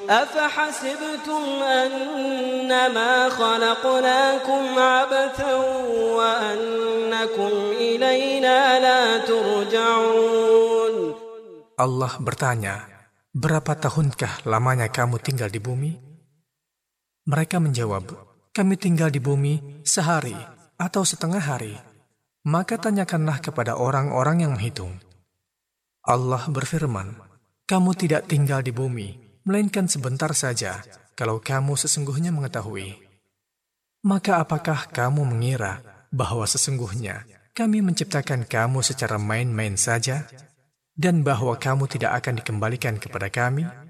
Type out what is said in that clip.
أفحسبتم أنما خلقناكم عبثا وأنكم إلينا لا ترجعون. Allah bertanya, berapa tahunkah lamanya kamu tinggal di bumi? Mereka menjawab, kami tinggal di bumi sehari atau setengah hari. Maka tanyakanlah kepada orang-orang yang menghitung. Allah berfirman, kamu tidak tinggal di bumi, melainkan sebentar saja, kalau kamu sesungguhnya mengetahui. Maka apakah kamu mengira bahwa sesungguhnya kami menciptakan kamu secara main-main saja, dan bahwa kamu tidak akan dikembalikan kepada kami?